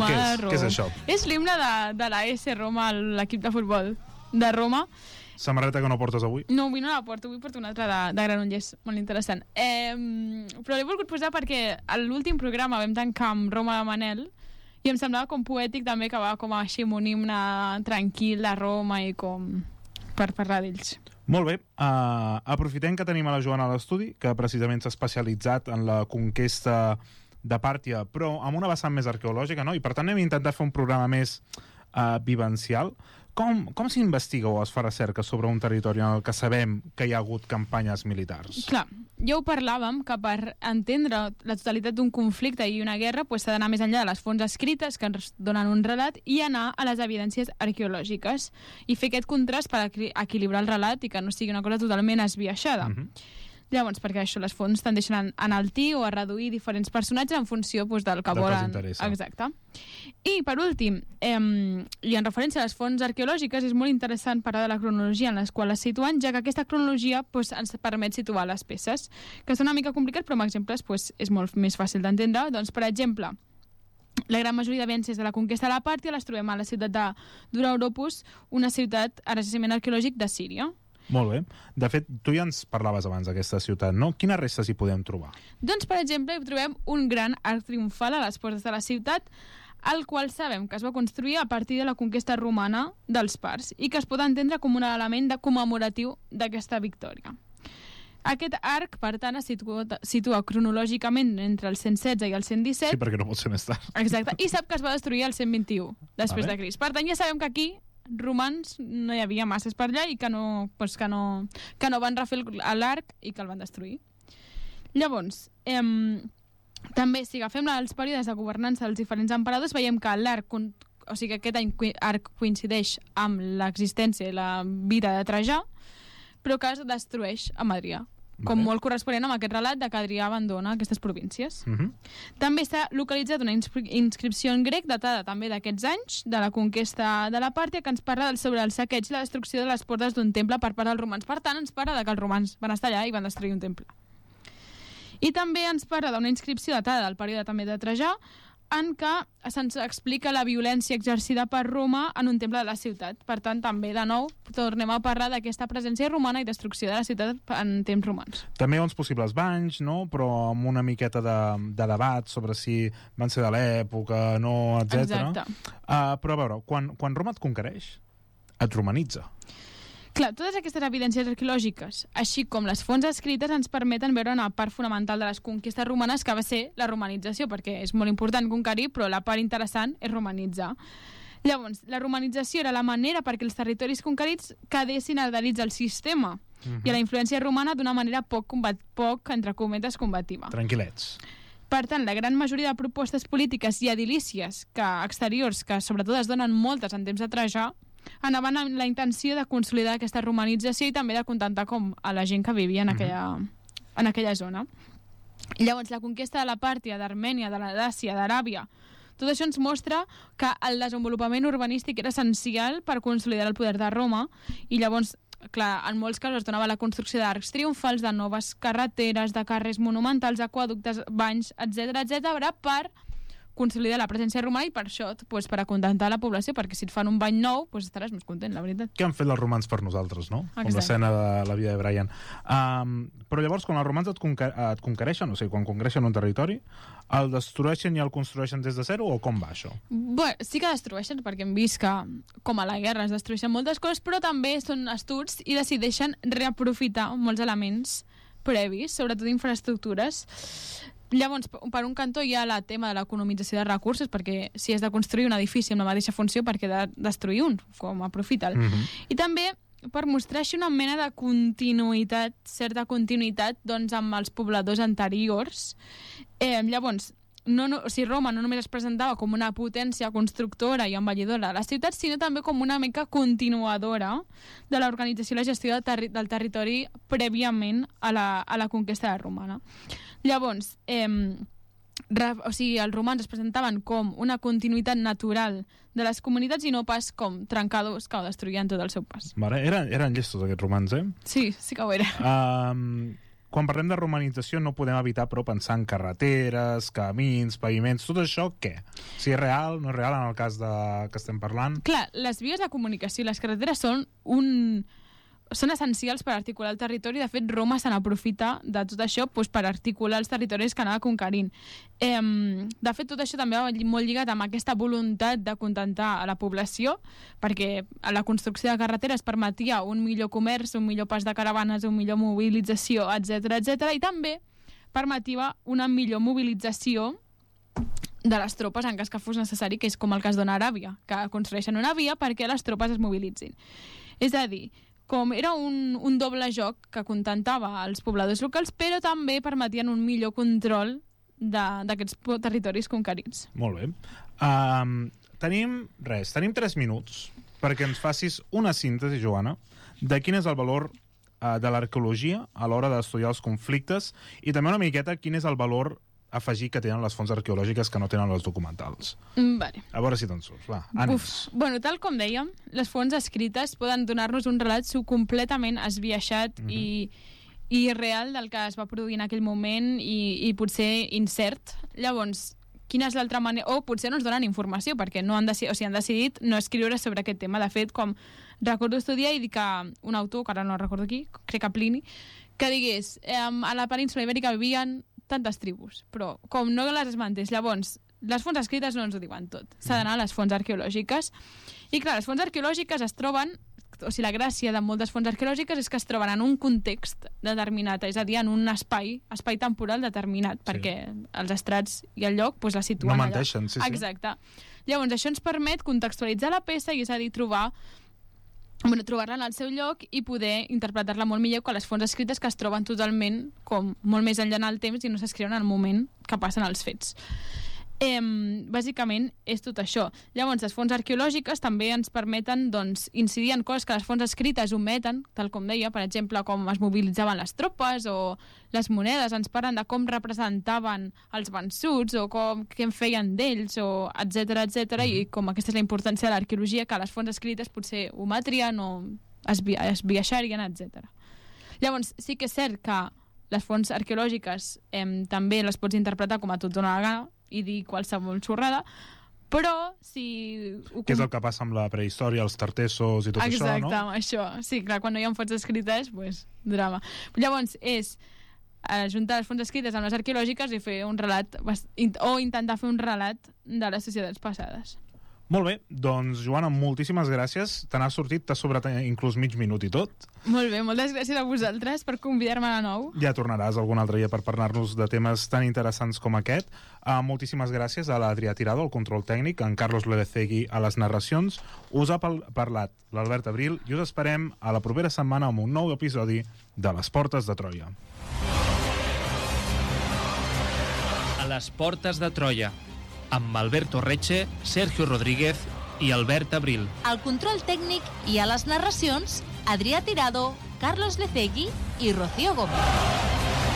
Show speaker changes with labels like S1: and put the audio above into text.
S1: Roma.
S2: Què és això?
S1: És l'himne de la S Roma, l'equip de futbol de Roma.
S2: Samarreta que no portes avui?
S1: No, avui no la porto, avui porto una altra de Granollers, molt interessant. Però l'he volgut posar perquè a l'últim programa vam tancar amb Roma de Manel i em semblava com poètic també que va com així amb un himne tranquil de Roma i com per parlar d'ells.
S2: Molt bé, aprofitem que tenim a la Joana a l'estudi, que precisament s'ha especialitzat en la conquesta de Pàrtia, però amb una vessant més arqueològica, no? I per tant hem intentat fer un programa més vivencial. Com s'investiga o es fa recerca sobre un territori en el que sabem que hi ha hagut campanyes militars?
S1: Clar, ja ho parlàvem, que per entendre la totalitat d'un conflicte i una guerra s'ha d'anar més enllà de les fonts escrites que ens donen un relat i anar a les evidències arqueològiques i fer aquest contrast per equilibrar el relat i que no sigui una cosa totalment esbiaixada. Llavors, perquè això, les fonts tendeixen a enaltir o a reduir diferents personatges en funció del que volen. Exacte. I, per últim, i en referència a les fonts arqueològiques, és molt interessant parlar de la cronologia en la qual es situen, ja que aquesta cronologia ens permet situar les peces, que és una mica complicat, però amb exemples és molt més fàcil d'entendre. Doncs, per exemple, la gran majoria d'evidències de la conquesta de la Pàrtia les trobem a la ciutat de Dura-Europos, una ciutat a jaciment arqueològic de Síria.
S2: Molt bé. De fet, tu ja ens parlaves abans d'aquesta ciutat, no? Quines restes hi podem trobar?
S1: Doncs, per exemple, hi trobem un gran arc triomfal a les portes de la ciutat, el qual sabem que es va construir a partir de la conquesta romana dels parts i que es pot entendre com un element commemoratiu d'aquesta victòria. Aquest arc, per tant, es situa cronològicament entre el 116 i el 117.
S2: Sí, perquè no pot ser més tard.
S1: Exacte. I sap que es va destruir el 121 després de Crist. Per tant, ja sabem que aquí romans no hi havia masses per allà i que no van refer l'arc i que el van destruir. Llavors, també, si agafem els períodes de governança dels diferents emperadors, veiem que l'arc, o sigui que aquest arc coincideix amb l'existència i la vida de Trajà, però que es destrueix a Adrià, com molt corresponent amb aquest relat de que Adrià abandona aquestes províncies. També s'ha localitzat una inscripció en grec datada també d'aquests anys, de la conquesta de la Pàrtia, que ens parla sobre el saqueig i la destrucció de les portes d'un temple per part dels romans. Per tant, ens parla que els romans van estar allà i van destruir un temple. I també ens parla d'una inscripció datada del període també de Trajà, en què se'ns explica la violència exercida per Roma en un temple de la ciutat. Per tant, també, de nou, tornem a parlar d'aquesta presència romana i destrucció de la ciutat en temps romans.
S2: També hi ha uns possibles banys, no? Però amb una miqueta de debat sobre si van ser de l'època, no, etc.
S1: Exacte.
S2: Però a veure, quan Roma et conquereix, et romanitza.
S1: Clar, totes aquestes evidències arqueològiques, així com les fonts escrites, ens permeten veure una part fonamental de les conquestes romanes, que va ser la romanització, perquè és molt important conquerir, però la part interessant és romanitzar. Llavors, la romanització era la manera perquè els territoris conquerits quedessin adherits al sistema i a la influència romana d'una manera poc, entre cometes, combativa.
S2: Tranquil·lets.
S1: Per tant, la gran majoria de propostes polítiques i edilícies exteriors, que sobretot es donen moltes en temps de Trajà, anaven amb la intenció de consolidar aquesta romanització i també de contentar com a la gent que vivia en aquella zona. Llavors, la conquesta de la Pàrtia, d'Armènia, de la Dàcia, d'Aràbia, tot això ens mostra que el desenvolupament urbanístic era essencial per consolidar el poder de Roma i llavors, clar, en molts casos es donava la construcció d'arcs triomfals, de noves carreteres, de carrers monumentals, aquaductes, banys, etc per consolidar la presència romana i per això, per acontentar la població, perquè si et fan un bany nou, estaràs més content, la veritat.
S2: Què han fet els romans per nosaltres, no?
S1: Exacte.
S2: Com l'escena de la vida de Brian. Però llavors, quan els romans et conquereixen, o sigui, quan conquereixen un territori, el destrueixen i el construeixen des de zero, o com va això?
S1: Bé, sí que destrueixen, perquè hem vist que, com a la guerra, es destrueixen moltes coses, però també són astuts i decideixen reaprofitar molts elements previs, sobretot infraestructures. Llavors, per un cantó hi ha el tema de l'economització de recursos, perquè si has de construir un edifici amb la mateixa funció, per què de destruir un? Com aprofita'l. I també per mostrar així una mena de continuïtat, certa continuïtat, doncs, amb els pobladors anteriors. Llavors, Roma no només es presentava com una potència constructora i embellidora de la ciutat, sinó també com una mica continuadora de l'organització i la gestió del territori prèviament a la conquesta romana. Llavors, els romans es presentaven com una continuïtat natural de les comunitats i no pas com trencadors que ho destruïen tot el seu pas.
S2: Eren llestos aquests romans, eh?
S1: Sí que ho era.
S2: quan parlem de romanització no podem evitar, però, pensar en carreteres, camins, paviments, tot això, què? Si és real, no és real en el cas que estem parlant?
S1: Clar, les vies de comunicació i les carreteres són essencials per articular el territori. De fet, Roma se n'aprofita de tot això per articular els territoris que anava conquerint. De fet, tot això també va molt lligat amb aquesta voluntat de contentar a la població, perquè a la construcció de carreteres permetia un millor comerç, un millor pas de caravanes, una millor mobilització, etc, i també permetia una millor mobilització de les tropes en cas que fos necessari, que és com el cas d'una Aràbia, que construeixen una via perquè les tropes es mobilitzin. És a dir, com era un doble joc que contentava els pobladors locals, però també permetien un millor control d'aquests territoris conquerits.
S2: Molt bé. Tenim 3 minuts perquè ens facis una síntesi, Joana, de quin és el valor de l'arqueologia a l'hora d'estudiar els conflictes i també una miqueta quin és el valor afegir que tenen les fonts arqueològiques que no tenen les documentals.
S1: Vale.
S2: A veure si te'n surts. Va, ànims.
S1: Bueno, tal com dèiem, les fonts escrites poden donar-nos un relat completament esbiaixat i real del que es va produir en aquell moment i potser incert. Llavors, quina és l'altra manera? O potser no ens donen informació, perquè no han decidit no escriure sobre aquest tema. De fet, com recordo estudiar i dir que un autor, que ara no recordo qui, crec que Plini, que digués, a la península ibèrica vivien tantes tribus, però com no les esmentés, llavors les fonts escrites no ens ho diuen tot. S'ha d'anar a les fonts arqueològiques. I clar, les fonts arqueològiques es troben, o sigui, la gràcia de moltes fonts arqueològiques és que es troben en un context determinat, és a dir, en un espai temporal determinat, perquè els estrats i el lloc la situen
S2: allà. No menteixen, sí.
S1: Exacte. Llavors, això ens permet contextualitzar la peça i és a dir, trobar-la en el seu lloc i poder interpretar-la molt millor que les fonts escrites que es troben totalment com molt més enllà en el temps i no s'escriuen en el moment que passen els fets. Bàsicament és tot això. Llavors, les fonts arqueològiques també ens permeten incidir en coses que les fonts escrites ometen, tal com deia, per exemple, com es mobilitzaven les tropes o les monedes, ens parlen de com representaven els vençuts o què en feien d'ells, o etc, i com aquesta és la importància de l'arqueologia, que les fonts escrites potser ometrien o esbiaixarien, etc. Llavors, sí que és cert que les fonts arqueològiques també les pots interpretar com a tot dona la gana i dir qualsevol xorrada, però si...
S2: Què és el que passa amb la prehistòria, els tartessos i tot això, no?
S1: Exacte, això. Sí, clar, quan no hi ha fonts escrites, drama. Llavors, és ajuntar les fonts escrites amb les arqueològiques i fer un relat, o intentar fer un relat de les societats passades.
S2: Molt bé, doncs, Joana, moltíssimes gràcies. Te n'has sortit, t'has sobrat inclús mig minut i tot.
S1: Molt bé, moltes gràcies a vosaltres per convidar-me de nou.
S2: Ja tornaràs algun altre dia per parlar-nos de temes tan interessants com aquest. Moltíssimes gràcies a l'Adrià Tirado, al control tècnic, a en Carlos Ledecegui a les narracions. Us ha parlat l'Albert Abril i us esperem a la propera setmana amb un nou episodi de Les Portes de Troia.
S3: A les Portes de Troia, amb Alberto Reche, Sergio Rodríguez i Albert Abril.
S4: Al control tècnic i a les narracions, Adrià Tirado, Carlos Lecegui i Rocío Gómez.